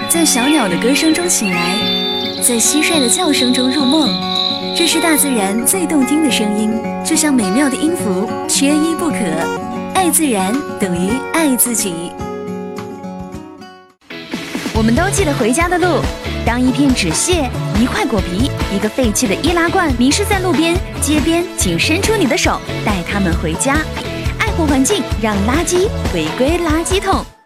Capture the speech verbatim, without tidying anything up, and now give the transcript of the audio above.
在小鸟的歌声中醒来，在蟋蟀的叫声中入梦。这是大自然最动听的声音，就像美妙的音符，缺一不可。爱自然等于爱自己。我们都记得回家的路。当一片纸屑、一块果皮、一个废弃的易拉罐迷失在路边、街边，请伸出你的手，带它们回家。爱护环境，让垃圾回归垃圾桶。